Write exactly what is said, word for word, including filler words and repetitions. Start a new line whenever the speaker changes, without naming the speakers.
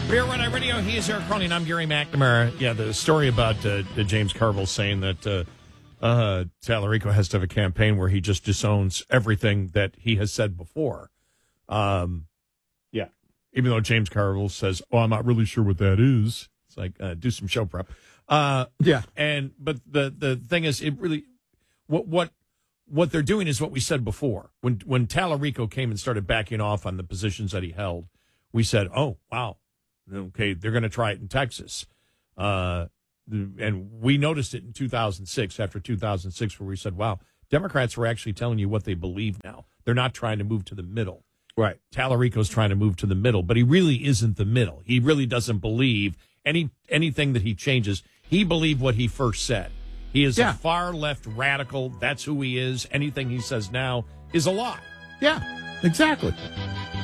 Beer One Eye Radio, he is Eric Crowley, I'm Gary McNamara. Yeah, the story about uh, James Carville saying that uh, uh, Tallarico has to have a campaign where he just disowns everything that he has said before. Um, yeah, even though James Carville says, oh, I'm not really sure what that is. It's like, uh, do some show prep. Uh,
yeah.
And, but the, the thing is, it really, what, what, what they're doing is what we said before. When, when Tallarico came and started backing off on the positions that he held, we said, oh, wow. Okay, they're going to try it in Texas. Uh, and we noticed it in two thousand six, after two thousand six, where we said, wow, Democrats were actually telling you what they believe now. They're not trying to move to the middle.
Right.
Tallarico's trying to move to the middle, but he really isn't the middle. He really doesn't believe any anything that he changes. He believed what he first said. He is
yeah.
a far-left radical. That's who he is. Anything he says now is a lie.
Yeah, exactly.